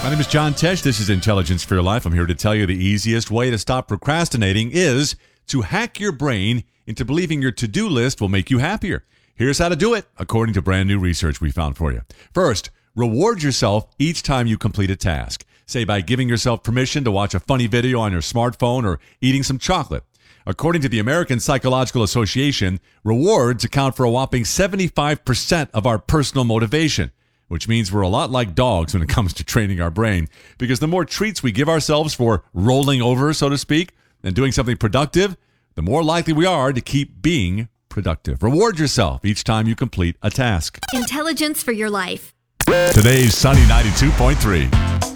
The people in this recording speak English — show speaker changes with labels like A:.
A: My name is John Tesh. This is Intelligence for Your Life. I'm here to tell you the easiest way to stop procrastinating is to hack your brain into believing your to-do list will make you happier. Here's how to do it, according to brand new research we found for you. First, reward yourself each time you complete a task. Say by giving yourself permission to watch a funny video on your smartphone or eating some chocolate. According to the American Psychological Association, rewards account for a whopping 75% of our personal motivation, which means we're a lot like dogs when it comes to training our brain, because the more treats we give ourselves for rolling over, so to speak, and doing something productive, the more likely we are to keep being productive. Reward yourself each time you complete a task.
B: Intelligence for Your Life.
A: Today's Sunny 92.3.